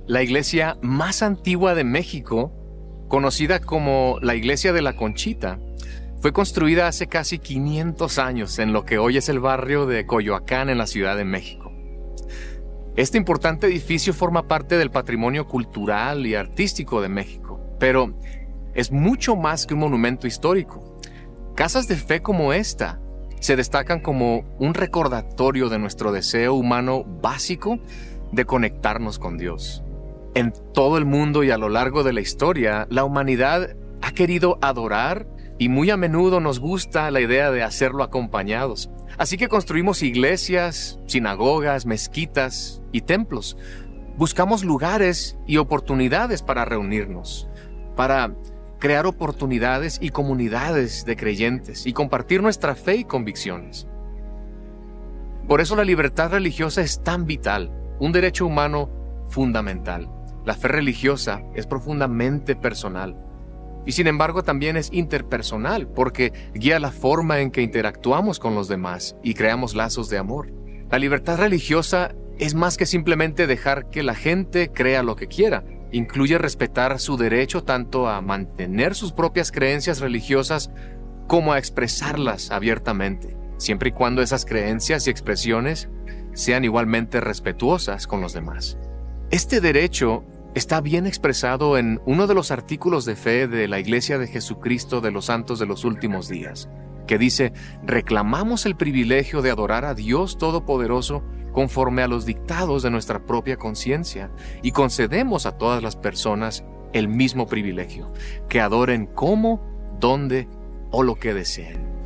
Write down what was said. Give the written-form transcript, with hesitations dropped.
La iglesia más antigua de México, conocida como la Iglesia de la Conchita, fue construida hace casi 500 años en lo que hoy es el barrio de Coyoacán en la Ciudad de México. Este importante edificio forma parte del patrimonio cultural y artístico de México, pero es mucho más que un monumento histórico. Casas de fe como esta se destacan como un recordatorio de nuestro deseo humano básico de conectarnos con Dios. En todo el mundo y a lo largo de la historia, la humanidad ha querido adorar y muy a menudo nos gusta la idea de hacerlo acompañados. Así que construimos iglesias, sinagogas, mezquitas y templos. Buscamos lugares y oportunidades para reunirnos, para crear oportunidades y comunidades de creyentes y compartir nuestra fe y convicciones. Por eso la libertad religiosa es tan vital, un derecho humano fundamental. La fe religiosa es profundamente personal y sin embargo también es interpersonal porque guía la forma en que interactuamos con los demás y creamos lazos de amor. La libertad religiosa es más que simplemente dejar que la gente crea lo que quiera. Incluye respetar su derecho tanto a mantener sus propias creencias religiosas como a expresarlas abiertamente, siempre y cuando esas creencias y expresiones sean igualmente respetuosas con los demás. Este derecho está bien expresado en uno de los artículos de fe de la Iglesia de Jesucristo de los Santos de los Últimos Días, que dice: reclamamos el privilegio de adorar a Dios Todopoderoso conforme a los dictados de nuestra propia conciencia y concedemos a todas las personas el mismo privilegio, que adoren como, donde o lo que deseen.